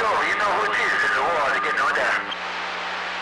over. You know who it is in the wall. You know that.